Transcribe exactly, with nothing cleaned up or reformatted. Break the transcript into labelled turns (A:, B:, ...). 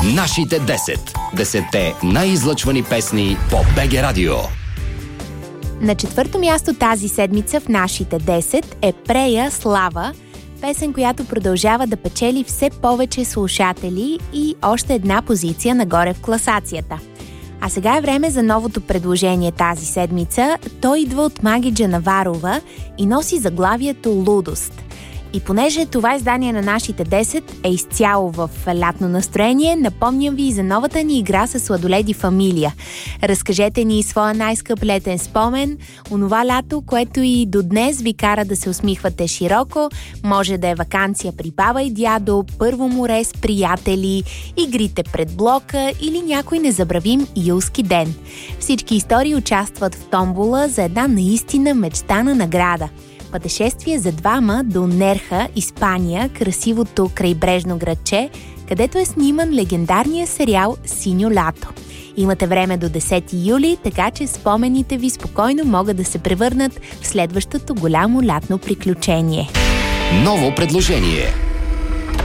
A: Нашите десет. Десетте най-излъчвани песни по БГ Радио.
B: На четвърто място тази седмица в нашите десет е Прея Слава, песен, която продължава да печели все повече слушатели и още една позиция нагоре в класацията. А сега е време за новото предложение тази седмица. Той идва от Маги Джанаварова и носи заглавието Лудост. И понеже това издание на нашите десет е изцяло в лятно настроение, напомням ви и за новата ни игра с Сладоледи Фамилия. Разкажете ни своя най-скъп летен спомен, онова лято, което и до днес ви кара да се усмихвате широко. Може да е ваканция при баба и дядо, първо море с приятели, игрите пред блока или някой незабравим юлски ден. Всички истории участват в томбола за една наистина мечтана награда. Пътешествие за двама до Нерха, Испания, красивото крайбрежно градче, където е сниман легендарния сериал «Синьо лято». Имате време до десети юли, така че спомените ви спокойно могат да се превърнат в следващото голямо лятно приключение.
A: Ново предложение.